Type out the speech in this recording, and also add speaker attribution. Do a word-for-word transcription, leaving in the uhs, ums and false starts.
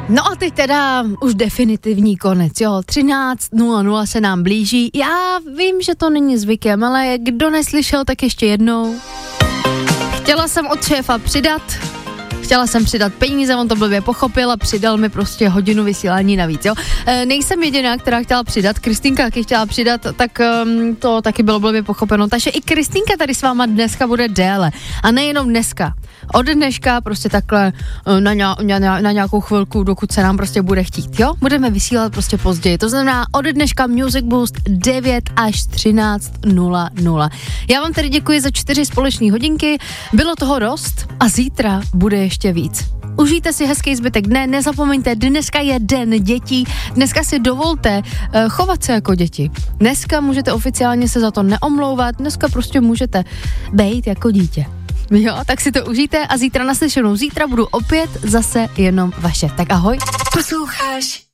Speaker 1: No a teď teda už definitivní konec, jo, třináct nula nula se nám blíží. Já vím, že to není zvykem, ale kdo neslyšel, tak ještě jednou. Chtěla jsem od šéfa přidat, chtěla jsem přidat peníze, on to blbě pochopil a přidal mi prostě hodinu vysílání navíc, jo. E, nejsem jediná, která chtěla přidat, Kristýnka taky chtěla přidat, tak um, to taky bylo blbě pochopeno, takže i Kristýnka tady s váma dneska bude déle a nejenom dneska. Od dneška prostě takhle na, ně, na, na nějakou chvilku, dokud se nám prostě bude chtít, jo? Budeme vysílat prostě později, to znamená od dneška Music Boost devět až třináct nula nula. Já vám tedy děkuji za čtyři společné hodinky, bylo toho dost a zítra bude ještě víc. Užijte si hezký zbytek dne, nezapomeňte, dneska je den dětí, dneska si dovolte uh, chovat se jako děti. Dneska můžete oficiálně se za to neomlouvat, dneska prostě můžete bejt jako dítě. Jo, tak si to užijte a zítra naslyšenou. Zítra budu opět zase jenom vaše. Tak ahoj.
Speaker 2: Posloucháš